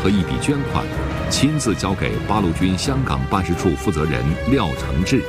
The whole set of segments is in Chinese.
和一笔捐款，亲自交给八路军香港办事处负责人廖承志。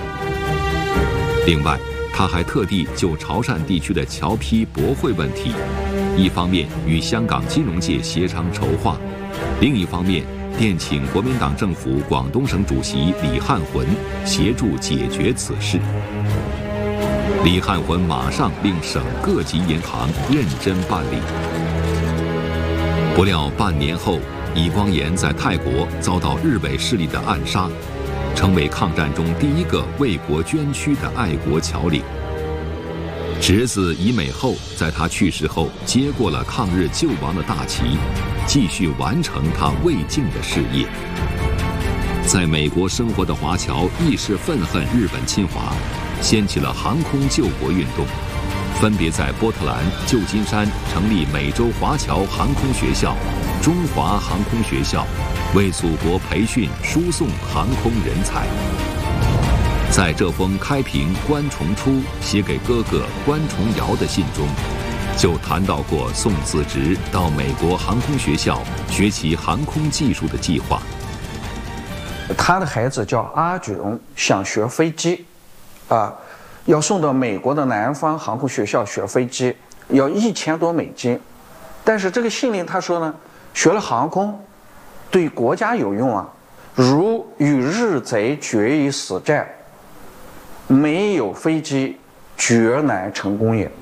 另外，他还特地就潮汕地区的侨批驳汇问题，一方面与香港金融界协商筹划，另一方面电请国民党政府广东省主席李汉魂协助解决此事。李汉魂马上令省各级银行认真办理。不料半年后，李光炎在泰国遭到日伪势力的暗杀，成为抗战中第一个为国捐躯的爱国侨领。侄子李美厚在他去世后接过了抗日救亡的大旗，继续完成他未尽的事业。在美国生活的华侨亦是愤恨日本侵华，掀起了航空救国运动，分别在波特兰、旧金山成立美洲华侨航空学校、中华航空学校，为祖国培训输送航空人才。在这封开平关崇初写给哥哥关崇尧的信中，就谈到过送子侄到美国航空学校学习航空技术的计划。 他的孩子叫阿炯，想学飞机，要送到美国的南方航空学校学飞机，要1000多美金。但是这个信里他说呢，学了航空对国家有用啊，如与日贼决一死战，没有飞机绝难成功也。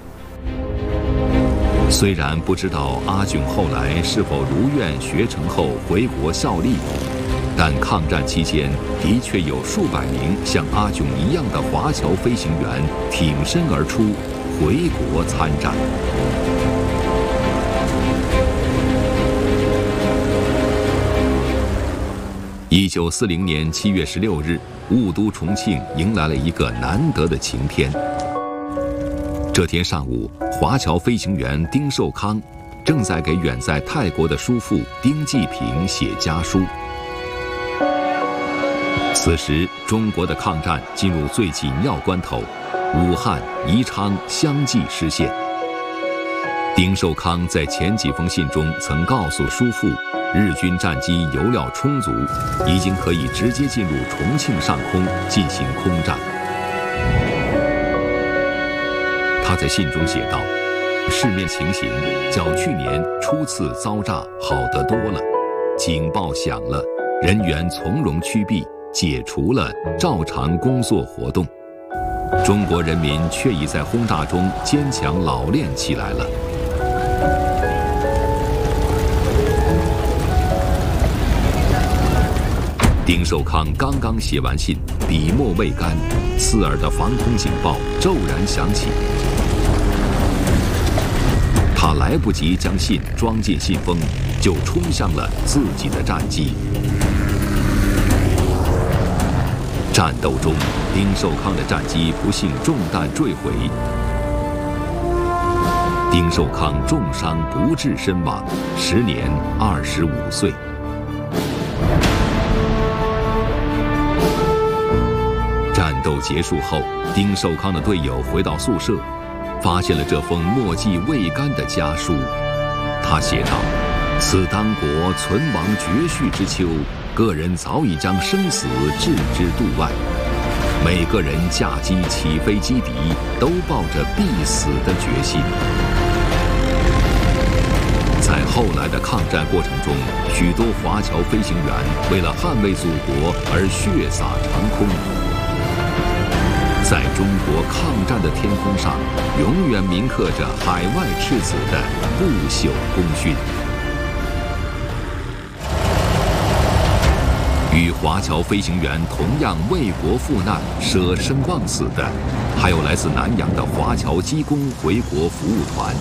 虽然不知道阿炯后来是否如愿学成后回国效力，但抗战期间的确有数百名像阿炯一样的华侨飞行员挺身而出，回国参战。1940年7月16日，雾都重庆迎来了一个难得的晴天。这天上午，华侨飞行员丁寿康正在给远在泰国的叔父丁继平写家书。此时，中国的抗战进入最紧要关头，武汉、宜昌相继失陷。丁寿康在前几封信中曾告诉叔父，日军战机油料充足，已经可以直接进入重庆上空进行空战。他在信中写道：“市面情形较去年初次遭炸好得多了，警报响了，人员从容趋避，解除了照常工作活动。中国人民却已在轰炸中坚强老练起来了。”丁寿康刚刚写完信，笔墨未干，刺耳的防空警报骤然响起。他来不及将信装进信封，就冲向了自己的战机。战斗中，丁寿康的战机不幸中弹坠毁，丁寿康重伤不治身亡，时年25岁。战斗结束后，丁寿康的队友回到宿舍，发现了这封墨迹未干的家书。他写道：“此当国存亡绝续之秋，个人早已将生死置之度外。每个人驾机起飞击敌，都抱着必死的决心。”在后来的抗战过程中，许多华侨飞行员为了捍卫祖国而血洒长空。在中国抗战的天空上，永远铭刻着海外赤子的不朽功勋。与华侨飞行员同样为国赴难、舍生忘死的，还有来自南洋的华侨机工回国服务团。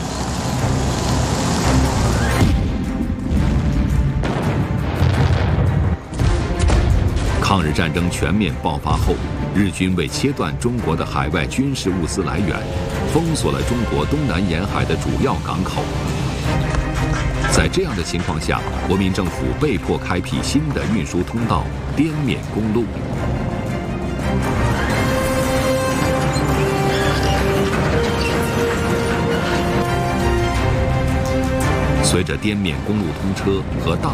抗日战争全面爆发后，日军为切断中国的海外军事物资来源，封锁了中国东南沿海的主要港口。在这样的情况下，国民政府被迫开辟新的运输通道——滇缅公路。随着滇缅公路通车和大